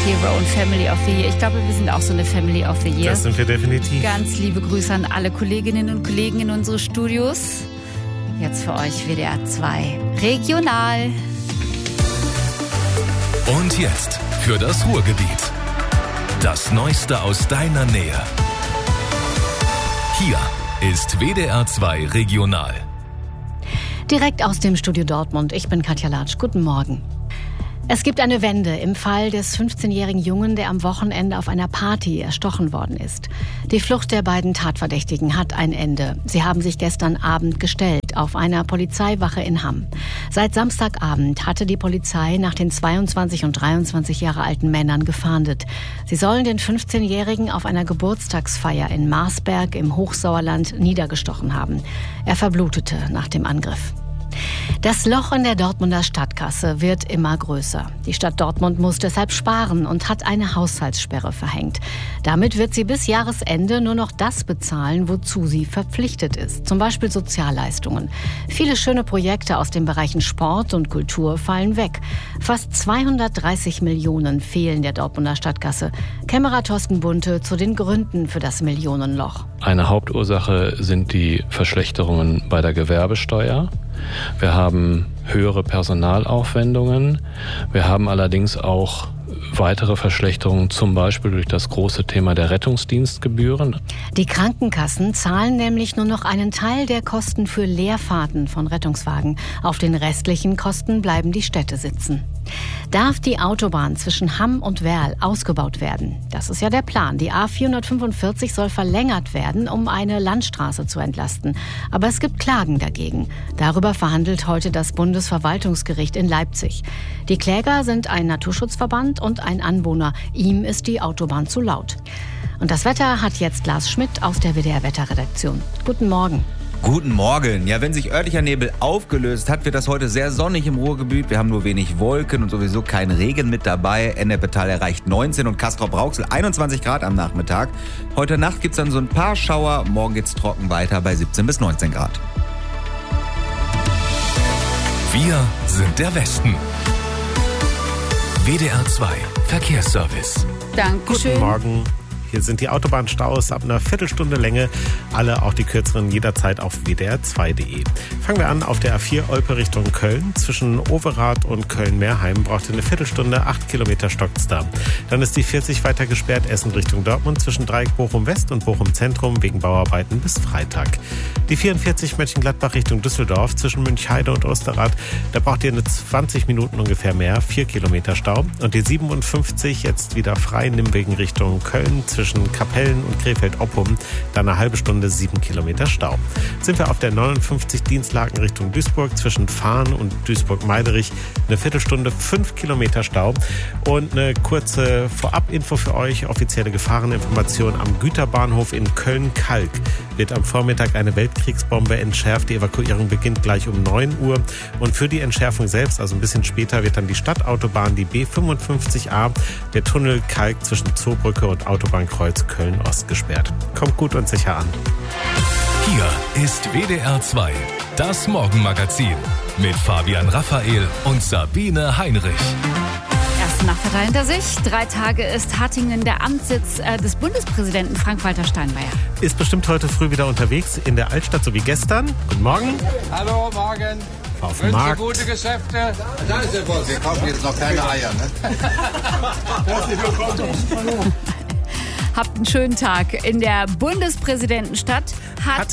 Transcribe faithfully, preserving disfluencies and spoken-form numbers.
Hero und Family of the Year. Ich glaube, wir sind auch so eine Family of the Year. Das sind wir definitiv. Ganz liebe Grüße an alle Kolleginnen und Kollegen in unsere Studios. Jetzt für euch W D R zwei Regional. Und jetzt für das Ruhrgebiet. Das Neueste aus deiner Nähe. Hier ist W D R zwei Regional. Direkt aus dem Studio Dortmund. Ich bin Katja Latsch. Guten Morgen. Es gibt eine Wende im Fall des fünfzehnjährigen Jungen, der am Wochenende auf einer Party erstochen worden ist. Die Flucht der beiden Tatverdächtigen hat ein Ende. Sie haben sich gestern Abend gestellt auf einer Polizeiwache in Hamm. Seit Samstagabend hatte die Polizei nach den zweiundzwanzig und dreiundzwanzig Jahre alten Männern gefahndet. Sie sollen den fünfzehnjährigen auf einer Geburtstagsfeier in Marsberg im Hochsauerland niedergestochen haben. Er verblutete nach dem Angriff. Das Loch in der Dortmunder Stadtkasse wird immer größer. Die Stadt Dortmund muss deshalb sparen und hat eine Haushaltssperre verhängt. Damit wird sie bis Jahresende nur noch das bezahlen, wozu sie verpflichtet ist. Zum Beispiel Sozialleistungen. Viele schöne Projekte aus den Bereichen Sport und Kultur fallen weg. Fast zweihundertdreißig Millionen fehlen der Dortmunder Stadtkasse. Kämmerer Thorsten Bunte zu den Gründen für das Millionenloch. Eine Hauptursache sind die Verschlechterungen bei der Gewerbesteuer. Wir haben höhere Personalaufwendungen. Wir haben allerdings auch weitere Verschlechterungen, zum Beispiel durch das große Thema der Rettungsdienstgebühren. Die Krankenkassen zahlen nämlich nur noch einen Teil der Kosten für Leerfahrten von Rettungswagen. Auf den restlichen Kosten bleiben die Städte sitzen. Darf die Autobahn zwischen Hamm und Werl ausgebaut werden? Das ist ja der Plan. Die A vierhundertfünfundvierzig soll verlängert werden, um eine Landstraße zu entlasten. Aber es gibt Klagen dagegen. Darüber verhandelt heute das Bundesverwaltungsgericht in Leipzig. Die Kläger sind ein Naturschutzverband und ein Anwohner. Ihm ist die Autobahn zu laut. Und das Wetter hat jetzt Lars Schmidt aus der W D R-Wetterredaktion. Guten Morgen. Guten Morgen. Ja, wenn sich örtlicher Nebel aufgelöst hat, wird das heute sehr sonnig im Ruhrgebiet. Wir haben nur wenig Wolken und sowieso kein Regen mit dabei. Ennepetal erreicht neunzehn und Castrop-Rauxel einundzwanzig Grad am Nachmittag. Heute Nacht gibt's dann so ein paar Schauer. Morgen geht's trocken weiter bei siebzehn bis neunzehn Grad. Wir sind der Westen. W D R zwei Verkehrsservice. Dankeschön. Guten Morgen. Hier sind die Autobahnstaus ab einer Viertelstunde Länge. Alle, auch die kürzeren, jederzeit auf w d r zwei punkt d e. Fangen wir an auf der A vier Olpe Richtung Köln. Zwischen Overath und Köln-Meerheim braucht ihr eine Viertelstunde, acht Kilometer stockt's da. Dann ist die vierzig weiter gesperrt, Essen Richtung Dortmund, zwischen Dreieck Bochum-West und Bochum-Zentrum wegen Bauarbeiten bis Freitag. Die vierundvierzig Mönchengladbach Richtung Düsseldorf, zwischen Münchheide und Osterrad, da braucht ihr eine zwanzig Minuten ungefähr mehr, vier Kilometer Stau. Und die siebenundfünfzig jetzt wieder frei, Nimwegen Richtung Köln, zwischen Kapellen und Krefeld-Oppum, dann eine halbe Stunde, sieben Kilometer Stau. Sind wir auf der neunundfünfzig Dienstlaken Richtung Duisburg, zwischen Fahn und Duisburg-Meiderich, eine Viertelstunde, fünf Kilometer Stau. Und eine kurze Vorab-Info für euch, offizielle Gefahreninformation am Güterbahnhof in Köln-Kalk. Wird am Vormittag eine Weltkriegsbombe entschärft. Die Evakuierung beginnt gleich um neun Uhr. Und für die Entschärfung selbst, also ein bisschen später, wird dann die Stadtautobahn, die B fünfundfünfzig a, der Tunnel Kalk zwischen Zoobrücke und Autobahnkreuz Köln-Ost gesperrt. Kommt gut und sicher an. Hier ist W D R zwei, das Morgenmagazin mit Fabian Raphael und Sabine Heinrich. Erste Nachtverteil hinter sich. Drei Tage ist Hattingen der Amtssitz äh, des Bundespräsidenten Frank-Walter Steinmeier. Ist bestimmt heute früh wieder unterwegs in der Altstadt, so wie gestern. Guten Morgen. Hallo, morgen. Auf dem Markt. Gute Geschäfte. Da ist der Boss. Wir kaufen jetzt noch keine Eier, ne? Herzlich willkommen. Habt einen schönen Tag. In der Bundespräsidentenstadt hat